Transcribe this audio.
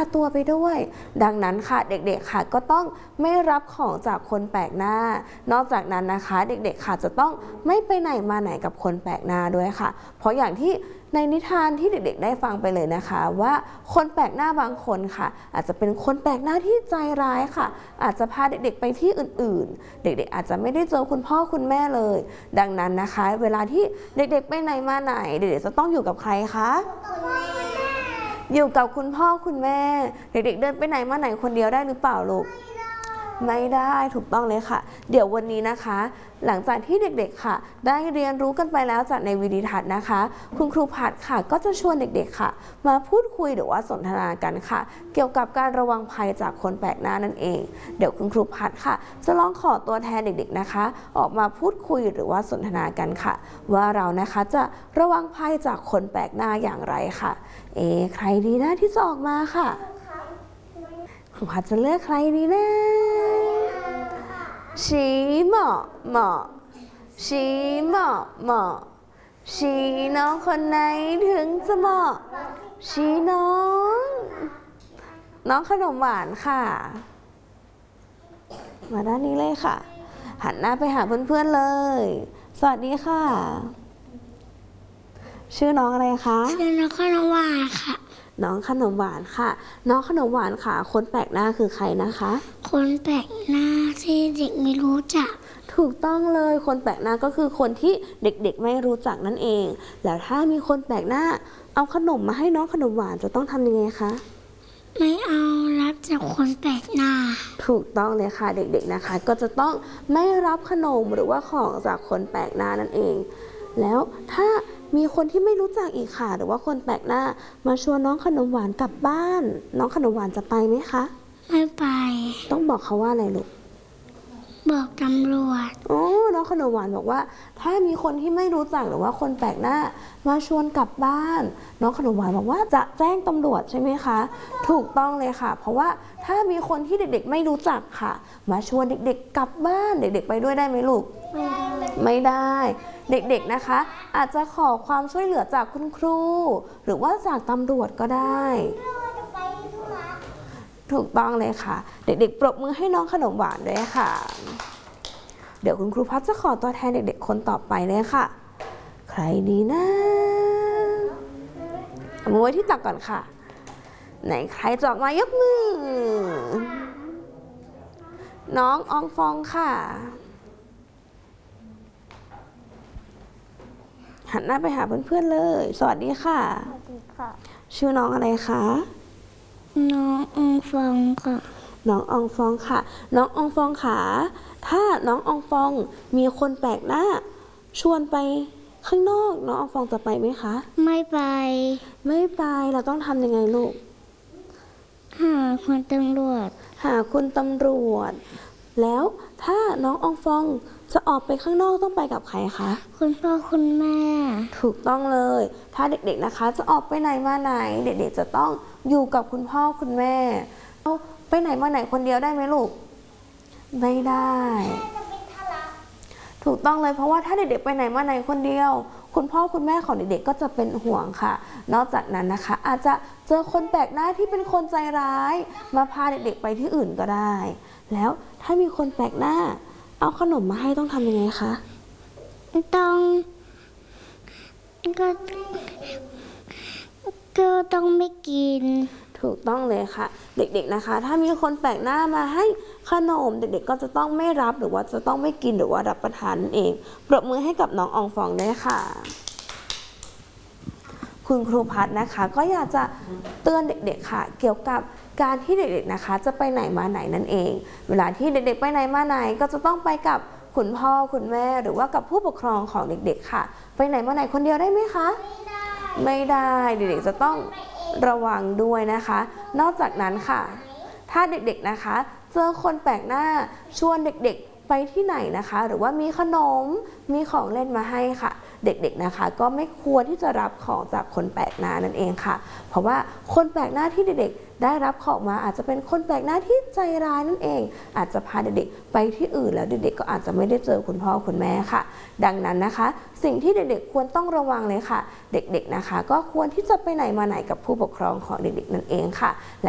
ตัวไปด้วยดังนั้นค่ะเด็กๆค่ะก็ต้องไม่รับของจากคนแปลกหน้านอกจากนั้นนะคะเด็กๆค่ะจะต้องไม่ไปไหนมาไหนกับคนแปลกหน้าด้วยค่ะเพราะอย่างที่ในนิทานที่เด็กๆได้ฟังไปเลยนะคะว่าคนแปลกหน้าบางคนค่ะอาจจะเป็นคนแปลกหน้าที่ใจร้ายค่ะอาจจะพาเด็กๆไปที่อื่นๆเด็กๆอาจจะไม่ได้เจอคุณพ่อคุณแม่เลยดังนั้นนะคะเวลาที่เด็กๆไปไหนมาไหนเด็กๆจะต้องอยู่กับใครคะอยู่กับคุณพ่อคุณแม่เด็กๆเดินไปไหนมาไหนคนเดียวได้หรือเปล่าลูกไม่ได้ถูกต้องเลยค่ะเดี๋ยววันนี้นะคะหลังจากที่เด็กๆค่ะได้เรียนรู้กันไปแล้วจากในวิดีทัศน์นะคะคุณครูพัดค่ะก็จะชวนเด็กๆค่ะมาพูดคุยหรือว่าสนทนากันค่ะเกี่ยวกับการระวังภัยจากคนแปลกหน้านั่นเองเดี๋ยวคุณครูพัดค่ะจะลองขอตัวแทนเด็กๆนะคะออกมาพูดคุยหรือว่าสนทนากันค่ะว่าเรานะคะจะระวังภัยจากคนแปลกหน้าอย่างไรค่ะใครดีนะที่จะออกมาค่ะครูพัดจะเลือกใครดีนะชี้เหมาะเหมาะชี้เหมาะเหมาะชี้น้องคนไหนถึงจะเหมาะชี้น้องขนมหวานค่ะมาด้านนี้เลยค่ะหันหน้าไปหาเพื่อนๆเลยสวัสดีค่ะชื่อน้องอะไรคะชื่อน้องขนมหวานค่ะน้องขนมหวานค่ะน้องขนมหวานค่ะคนแปลกหน้าคือใครนะคะคนแปลกหน้าที่เด็กไม่รู้จักถูกต้องเลยคนแปลกหน้าก็คือคนที่เด็กๆไม่รู้จักนั่นเองแล้วถ้ามีคนแปลกหน้าเอาขนมมาให้น้องขนมหวานจะต้องทำยังไงคะไม่เอารับจากคนแปลกหน้าถูกต้องเลยค่ะเด็กๆนะคะก็จะต้องไม่รับขนมหรือว่าของจากคนแปลกหน้านั่นเองแล้วถ้ามีคนที่ไม่รู้จักอีกค่ะหรือว่าคนแปลกหน้ามาชวนน้องขนมหวานกลับบ้านน้องขนมหวานจะไปไหมคะไม่ไปต้องบอกเขาว่าอะไรลูกบอกตำรวจโอ้น้องขนมหวานบอกว่าถ้ามีคนที่ไม่รู้จักหรือว่าคนแปลกหน้ามาชวนกลับบ้านน้องขนมหวานบอกว่าจะแจ้งตำรวจใช่ไหมคะถูกต้องเลยค่ะเพราะว่าถ้ามีคนที่เด็กๆไม่รู้จักค่ะมาชวนเด็กๆกลับบ้านเด็กๆไปด้วยได้ไหมลูกไม่ได้เด็กๆนะคะอาจจะขอความช่วยเหลือจากคุณครูหรือว่าจากตำรวจก็ได้ถูกต้องเลยค่ะเด็กๆปรบมือให้น้องขนมหวานด้วยค่ะเดี๋ยวคุณครูพัดจะขอตัวแทนเด็กๆคนต่อไปเลยค่ะใครดีนะเอามือไว้ที่ตักก่อนค่ะไหนใครจะออกมายกมือน้องอองฟองค่ะหันหน้าไปหาเพื่อนๆเลยสวัสดีค่ะสวัสดีค่ะชื่อน้องอะไรคะน้องอองฟองค่ะน้องอองฟองค่ะน้องอองฟองค่ะถ้าน้องอองฟองมีคนแปลกหน้าชวนไปข้างนอกน้องอองฟองจะไปไหมคะไม่ไปเราต้องทำยังไงลูกหาคุณตำรวจแล้วถ้าน้องอองฟองจะออกไปข้างนอกต้องไปกับใครคะคุณพ่อคุณแม่ถูกต้องเลยถ้าเด็กๆนะคะจะออกไปไหนมาไหนเด็กๆจะต้องอยู่กับคุณพ่อคุณแม่ไปไหนมาไหนคนเดียวได้ไหมลูกไม่ได้ถูกต้องเลยเพราะว่าถ้าเด็กๆไปไหนมาไหนคนเดียวคุณพ่อคุณแม่ของเด็กๆก็จะเป็นห่วงค่ะนอกจากนั้นนะคะอาจจะเจอคนแปลกหน้าที่เป็นคนใจร้ายมาพาเด็กๆไปที่อื่นก็ได้แล้วถ้ามีคนแปลกหน้าเอาขนมมาให้ต้องทำยังไงคะก็ต้องไม่กินถูกต้องเลยค่ะเด็กๆนะคะถ้ามีคนแปลกหน้ามาให้ขนมเด็กๆก็จะต้องไม่รับหรือว่าจะต้องไม่กินหรือว่ารับประทานนั่นเองปรบมือให้กับน้องอองฟองด้วยค่ะคุณครูพัดนะคะก็อยากจะเตือนเด็กๆค่ะเกี่ยวกับการที่เด็กๆนะคะจะไปไหนมาไหนนั่นเองเวลาที่เด็กๆไปไหนมาไหนก็จะต้องไปกับคุณพ่อคุณแม่หรือว่ากับผู้ปกครองของเด็กๆค่ะไปไหนมาไหนคนเดียวได้ไหมคะไม่ได้เด็กๆจะต้องระวังด้วยนะคะนอกจากนั้นค่ะถ้าเด็กๆนะคะเจอคนแปลกหน้าชวนเด็กๆไปที่ไหนนะคะหรือว่ามีขนมมีของเล่นมาให้ค่ะเด็กๆนะคะก็ไม่ควรที่จะรับของจากคนแปลกหน้านั่นเองค่ะเพราะว่าคนแปลกหน้าที่เด็กๆได้รับของมาอาจจะเป็นคนแปลกหน้าที่ใจร้ายนั่นเองอาจจะพาเด็กๆไปที่อื่นแล้วเด็กๆก็อาจจะไม่ได้เจอคุณพ่อคุณแม่ค่ะดังนั้นนะคะสิ่งที่เด็กๆควรต้องระวังเลยค่ะเด็กๆนะคะก็ควรที่จะไปไหนมาไหนกับผู้ปกครองของเด็กๆนั่นเองค่ะ